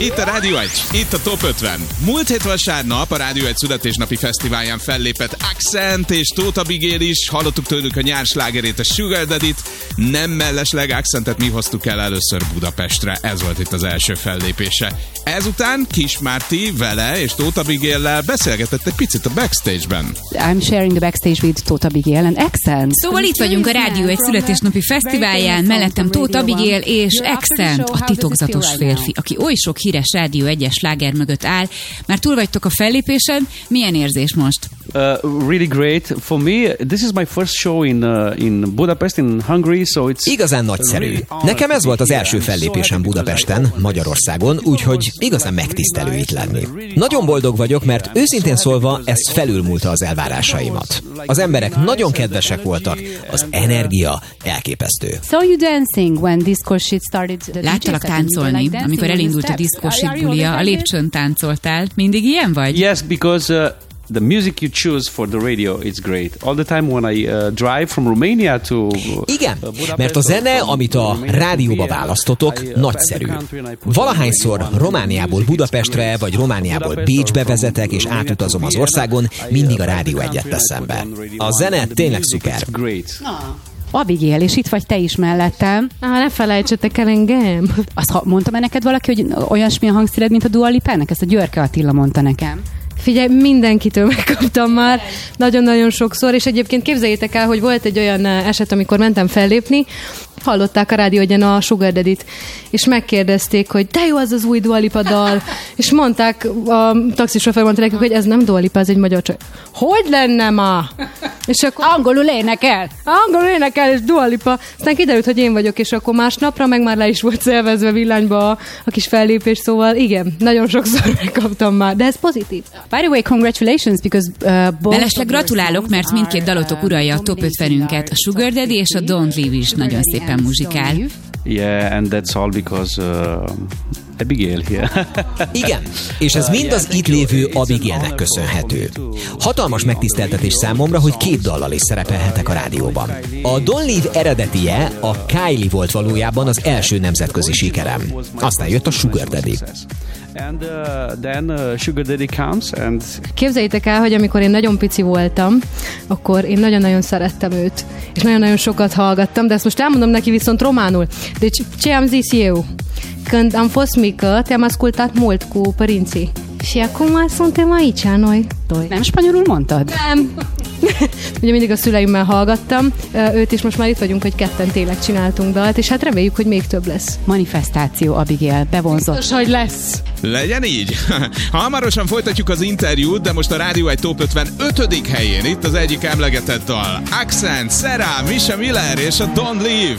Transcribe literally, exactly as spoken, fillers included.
Itt a Rádió egy, itt a Top ötven. Múlt hét vasárnap a Rádió egy születésnapi fesztiválján fellépett Accent és Tóth Abigail is. Hallottuk tőlük a nyár slágerét, a Sugar Daddy-t. Nem mellesleg Accentet mi hoztuk el először Budapestre. Ez volt itt az első fellépése. Ezután Kis Márti vele és Tóth Abigaillel beszélgetett egy picit a backstage-ben. I'm sharing the backstage with Tóth Abigail and Accent. Szóval itt vagyunk a Rádió egy születésnapi fesztiválján, mellettem Tóth Abigail és Accent, a titokzatos férfi, aki oly sok híres Rádió egyes sláger mögött áll. Már túl vagytok a fellépésen, milyen érzés most? Uh, really great. For me, this is my first show in uh, in Budapest, in Hungary, so it's igazán nagyszerű. Nekem ez volt az első fellépésem Budapesten, Magyarországon, úgyhogy igazán megtisztelő itt lenni. Nagyon boldog vagyok, mert őszintén szólva ez felülmúlta az elvárásaimat. Az emberek nagyon kedvesek voltak, az energia elképesztő. So you dancing when Disco Shit started? Láttalak táncolni, amikor elindult a Disco Shit bulia, a lépcsőn táncoltál. Mindig ilyen vagy? Yes, because uh, the music you choose for the radio is great. All the time when I uh, drive from Romania to uh, Igen, mert a zene, amit a rádióba választotok, nagyszerű. Valahányszor Romániából Budapestre, vagy Romániából Bécsbe vezetek, és átutazom az országon, mindig a Rádió egyet teszem be. A zene tényleg szuper. Abigail, és itt vagy te is mellettem. Ah, ne felejtsetek el engem. Azt mondta neked valaki, hogy olyasmi a hangszered, mint a Dua Lipának? Ezt a Györke Attila mondta nekem. Figyelj, mindenkitől megkaptam már, nagyon-nagyon sokszor, és egyébként képzeljétek el, hogy volt egy olyan eset, amikor mentem fellépni, hallották a Rádió egyen a Sugar Daddy-t, és megkérdezték, hogy de jó az az új Dua Lipa dal, és mondták, a taxisofőr mondta nekik, hogy ez nem Dua Lipa, ez egy magyar csaj. Hogy lenne ma? És akkor angolul énekel. Angolul énekel, és Dua Lipa. Aztán kiderült, hogy én vagyok, és akkor másnapra meg már le is volt szervezve villanyba a, a kis fellépés, szóval igen, nagyon sokszor megkaptam már, de ez pozitív. By the way, congratulations, because uh, both... Mellesleg gratulálok, mert mindkét dalotok uralja a top ötvenünket. A Sugar Daddy és a Don't Leave is nagyon szépen muzsikál. Yeah, and that's all because uh, Abigail here. Igen, és ez mind az itt lévő Abigailnek köszönhető. Hatalmas megtiszteltetés számomra, hogy két dallal is szerepelhetek a rádióban. A Don't Leave eredetie, a Kylie volt valójában az első nemzetközi sikerem. Aztán jött a Sugar Daddy. And uh, then uh, Sugar Daddy comes and... Képzeljétek el, hogy amikor én nagyon pici voltam, akkor én nagyon-nagyon szerettem őt, és nagyon-nagyon sokat hallgattam, de ezt most elmondom neki viszont románul. Deci, ce am zis eu? Când am fost mică, te-am ascultat mult cu părinții. Și acum suntem aici, noi doi. Nem spanyolul mondtad? Nem. Ugye mindig a szüleimmel hallgattam, őt is most már itt vagyunk, hogy ketten tényleg csináltunk dalt, és hát reméljük, hogy még több lesz. Manifestáció, Abigail, bevonzott. Biztos, hogy lesz. Legyen így. Hamarosan folytatjuk az interjút, de most a Rádió egy Top ötven ötödik helyén itt az egyik emlegetett dal. Accent, Sarah, Misha Miller és a Don't Leave.